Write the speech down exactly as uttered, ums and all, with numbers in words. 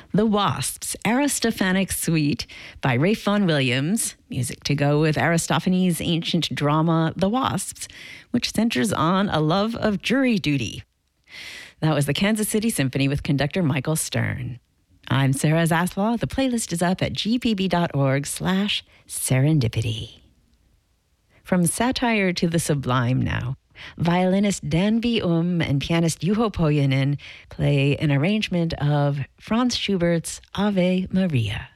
The Wasps, Aristophanic Suite by Ralph Vaughan Williams, music to go with Aristophanes' ancient drama, The Wasps, which centers on a love of jury duty. That was the Kansas City Symphony with conductor Michael Stern. I'm Sarah Zaslaw. The playlist is up at gpb.org slash serendipity. From satire to the sublime now. Violinist Danby Um and pianist Juho Pohjonen play an arrangement of Franz Schubert's Ave Maria.